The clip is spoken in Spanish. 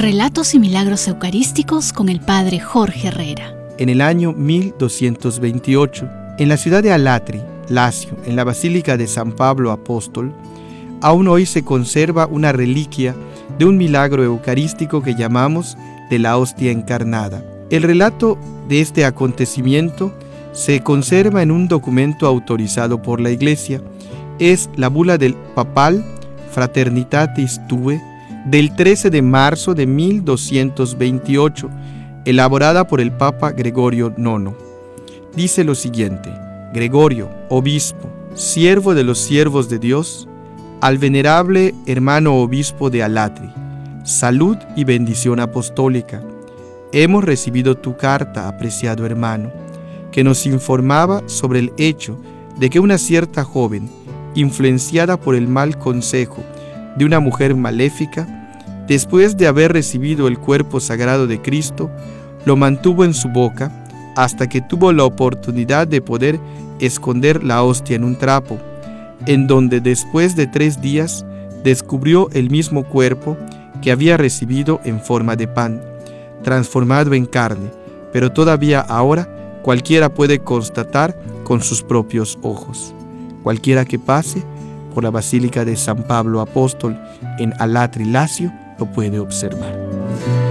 Relatos y milagros eucarísticos con el Padre Jorge Herrera. En el año 1228, en la ciudad de Alatri, Lacio, en la Basílica de San Pablo Apóstol, aún hoy se conserva una reliquia de un milagro eucarístico que llamamos de la hostia encarnada. El relato de este acontecimiento se conserva en un documento autorizado por la Iglesia. Es la bula del papal Fraternitatis Tue del 13 de marzo de 1228, elaborada por el Papa Gregorio IX. Dice lo siguiente: Gregorio, obispo, siervo de los siervos de Dios, al venerable hermano obispo de Alatri, salud y bendición apostólica. Hemos recibido tu carta, apreciado hermano, que nos informaba sobre el hecho de que una cierta joven, influenciada por el mal consejo de una mujer maléfica, después de haber recibido el cuerpo sagrado de Cristo, lo mantuvo en su boca hasta que tuvo la oportunidad de poder esconder la hostia en un trapo, en donde después de 3 días descubrió el mismo cuerpo que había recibido en forma de pan, transformado en carne, pero todavía ahora cualquiera puede constatar con sus propios ojos. Cualquiera que pase por la Basílica de San Pablo Apóstol en Alatri, Lacio, lo puede observar.